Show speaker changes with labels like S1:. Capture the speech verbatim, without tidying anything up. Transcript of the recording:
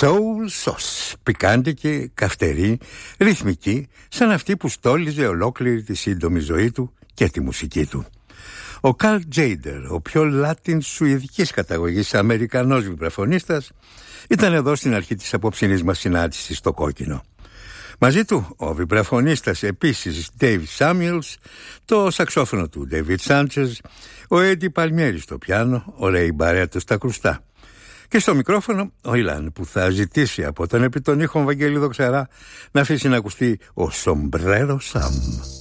S1: Soul sauce, πικάντικη, καυτερή, ρυθμική, σαν αυτή που στόλιζε ολόκληρη τη σύντομη ζωή του και τη μουσική του. Ο Καλ Τζέιντερ, ο πιο Λάτιν σουηδικής καταγωγής Αμερικανός βιμπραφωνίστας, ήταν εδώ στην αρχή της απόψινής μας συνάντησης στο Κόκκινο. Μαζί του ο βιμπραφωνίστας επίσης Dave Samuels, το σαξόφωνο του David Sanchez, ο Έντι Παλμιέρη στο πιάνο, ο Ray Barretto στα κρουστά. Και στο μικρόφωνο ο Ιλάν, που θα ζητήσει από τον επί των ήχων Βαγγέλη Δοξαρά να αφήσει να ακουστεί ο Σομπρέρο Σαμ.